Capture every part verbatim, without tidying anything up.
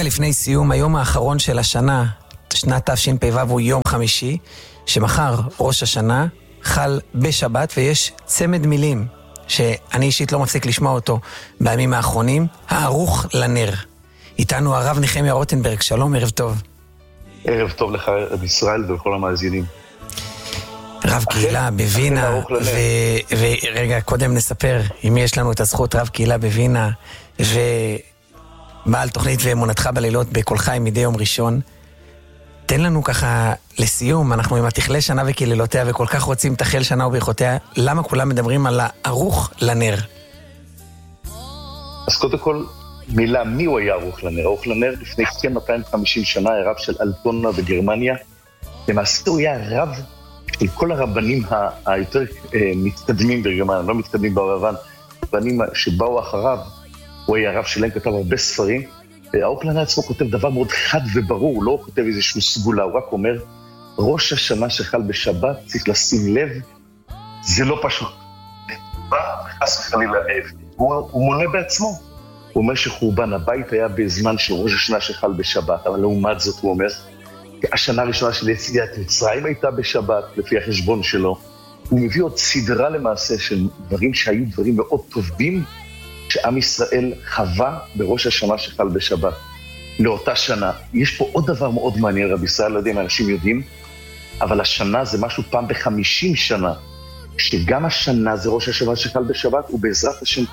לפני סיום, היום האחרון של השנה, שנת תשפ"ו הוא יום חמישי, שמחר ראש השנה חל בשבת, ויש צמד מילים שאני אישית לא מפסיק לשמוע אותו בימים האחרונים, הערוך לנר. איתנו הרב נחמיה רוטנברג, שלום, ערב טוב. ערב טוב לך, רב ישראל ולכל המאזינים. רב קהילה בווינה, ורגע, קודם נספר, אם יש לנו את הזכות, רב קהילה בווינה, ובעל תוכנית ואמונתך בלילות בכל חי מדי יום ראשון. תן לנו ככה לסיום, אנחנו עם התכלה שנה וקללותיה, וכל כך רוצים תחל שנה וברכותיה, למה כולם מדברים על הערוך לנר? אז קודם כל, מילה, מי הוא היה ערוך לנר? ערוך לנר לפני מאתיים וחמישים שנה, הרב של אלטונה בגרמניה, למעשה הוא היה רב של כל הרבנים היותר מתקדמים בגרמניה, לא מתקדמים בערבן, רבנים שבאו אחריו, הוא היה רב שלהם, כתב הרבה ספרים, הערוך לנר עצמו כותב דבר מאוד חד וברור, הוא לא כותב איזשהו סגולה, הוא רק אומר, ראש השנה שחל בשבת, צריך לשים לב, זה לא פשוט. חס וחלילה לב. הוא, הוא מונה בעצמו. הוא אומר שחורבן הבית היה בזמן של ראש השנה שחל בשבת, אבל לעומת זאת הוא אומר, השנה הראשונה של יציאת מצרים הייתה בשבת, לפי החשבון שלו. הוא מביא עוד סדרה למעשה של דברים שהיו דברים מאוד טובים, שעם ישראל חווה בראש השנה שחל בשבת. לאותה שנה. יש פה עוד דבר מאוד מעניין, רב ישראל, לא יודעים, אנשים יודעים, אבל השנה זה משהו פעם בחמישים שנה, שגם השנה זה ראש השנה שחל בשבת, ובעזרת השם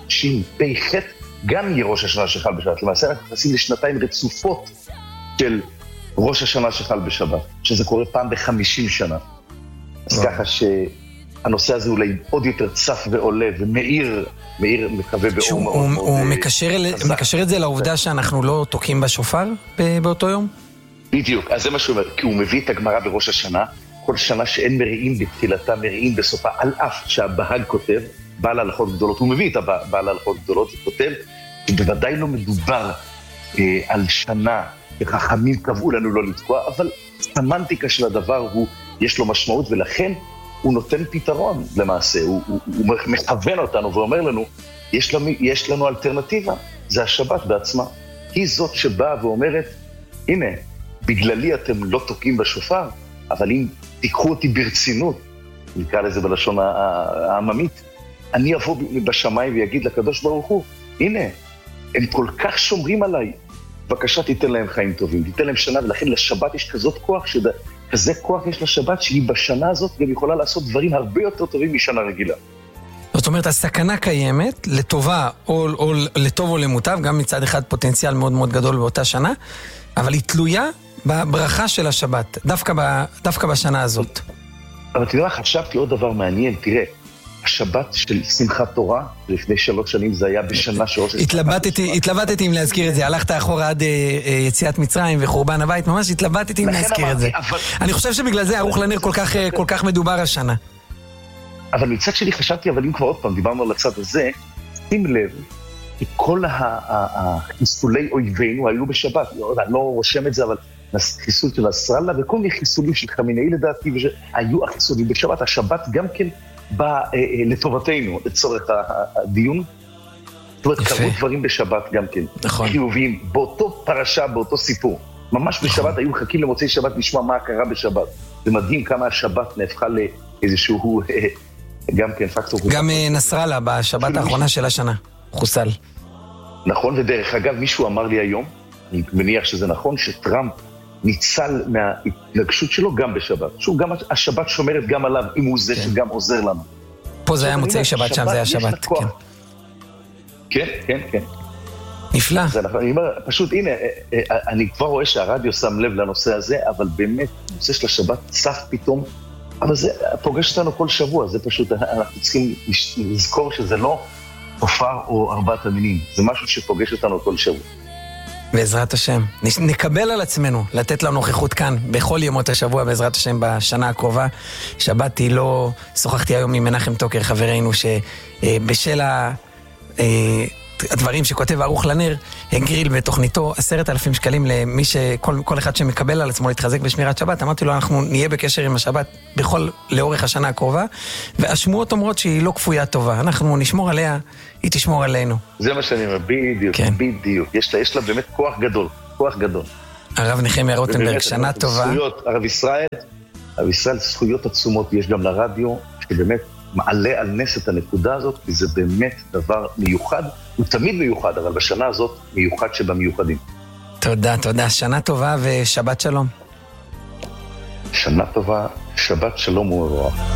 תשפ"ח גם יהיה ראש השנה שחל בשבת. למעשה אנחנו נכנסים לשנתיים רצופות של ראש השנה שחל בשבת, שזה קורה פעם בחמישים שנה. אז ככה שהנושא הזה אולי עוד יותר צף ועולה ומאיר, מאיר מקווה באור מאוד מאוד. הוא מקשר את זה לעובדה שאנחנו לא תוקעים בשופר באותו יום? בדיוק, אז זה מה שהוא אומר, כי הוא מביא את הגמרא בראש השנה, כל שנה שאין מריעים בתחילתה, מריעים בסופה, על אף שהבהג כותב, בעל ההלכות גדולות, הוא מביא את בעל ההלכות גדולות, הוא כותב, שבוודאי לא מדובר אה, על שנה, וחכמים קבעו לנו לא לתקוע, אבל סמנטיקה של הדבר הוא, יש לו משמעות, ולכן הוא נותן פתרון למעשה, הוא, הוא, הוא מכוון אותנו ואומר לנו, יש לנו, יש לנו אלטרנטיבה, זה השבת בעצמה. היא זאת שבאה ואומרת, הנה, בגללי אתם לא תוקעים בשופר, אבל אם תיקחו אותי ברצינות, נקרא לזה בלשון העממית, אני אבוא בשמיים ויגיד לקדוש ברוך הוא, הנה, הם כל כך שומרים עליי, בבקשה תיתן להם חיים טובים, תיתן להם שנה, ולכן לשבת יש כזאת כוח, שד... כזה כוח יש לשבת, שהיא בשנה הזאת גם יכולה לעשות דברים הרבה יותר טובים משנה רגילה. זאת אומרת, הסכנה קיימת, לטובה או, או לטוב או למוטב, גם מצד אחד פוטנציאל מאוד מאוד גדול באותה שנה, אבל היא תלויה בברכה של השבת, דווקא, ב, דווקא בשנה הזאת. אבל תראה, חשבתי עוד דבר מעניין, תראה, השבת של שמחת תורה, לפני שלוש שנים זה היה בשנה שראש... התלבטתי, התלבטתי אם להזכיר את זה, הלכת אחורה עד יציאת מצרים וחורבן הבית, ממש התלבטתי אם להזכיר את זה. אני חושב שבגלל זה ערוך לנר כל כך, כל כך מדובר השנה. אבל מצד שלי חשבתי, אבל אם כבר עוד פעם דיברנו על הצד הזה, שים לב, כל החיסולי אויבינו היו בשבת, אני לא רושם את זה, אבל חיסול של נסראללה וכל מיני חיסולים של חמינאי לדעתי, היו החיסולים בשבת, השבת גם כן בא לטובתנו, לצורך הדיון. זאת אומרת, קרו דברים בשבת גם כן, חיוביים, באותו פרשה, באותו סיפור. ממש בשבת היו מחכים למוצאי שבת לשמוע מה קרה בשבת. זה מדהים כמה השבת נהפכה לאיזשהו, גם כן פקטור. גם נסראללה בשבת האחרונה של השנה, חוסל. נכון, ודרך אגב, מישהו אמר לי היום, אני מניח שזה נכון, שטראמפ ניצל מההתנגשות שלו גם בשבת. שוב, גם השבת שומרת גם עליו, אם הוא זה שגם עוזר לנו. פה זה היה מוצאי שבת, שם זה היה שבת, כן. כן, כן, כן. נפלא. אני אומר, פשוט, הנה, אני כבר רואה שהרדיו שם לב לנושא הזה, אבל באמת, נושא של השבת צף פתאום, אבל זה פוגש אותנו כל שבוע, זה פשוט, אנחנו צריכים לזכור שזה לא תופר או ארבעת המינים, זה משהו שפוגש אותנו כל שבוע. בעזרת השם. נקבל על עצמנו לתת לנו נוכחות כאן בכל ימות השבוע בעזרת השם בשנה הקרובה. שבאתי, לא שוחחתי היום עם מנחם טוקר חברינו שבשל הדברים שכותב ערוך לנר, הגריל בתוכניתו עשרת אלפים שקלים למי שכל כל אחד שמקבל על עצמו להתחזק בשמירת שבת. אמרתי לו, אנחנו נהיה בקשר עם השבת בכל, לאורך השנה הקרובה, והשמועות אומרות שהיא לא כפויה טובה. אנחנו נשמור עליה, היא תשמור עלינו. זה מה שאני אומר, בדיוק, כן. בדיוק. יש לה, יש לה באמת כוח גדול, כוח גדול. הרב נחמיה רוטנברג, שנה טובה. זכויות, הרב ישראל, הרב ישראל, זכויות עצומות יש גם לרדיו, שבאמת מעלה על נס את הנקודה הזאת, כי זה באמת דבר מיוחד, הוא תמיד מיוחד, אבל בשנה הזאת מיוחד שבמיוחדים. תודה, תודה. שנה טובה ושבת שלום. שנה טובה, שבת שלום ומבורך.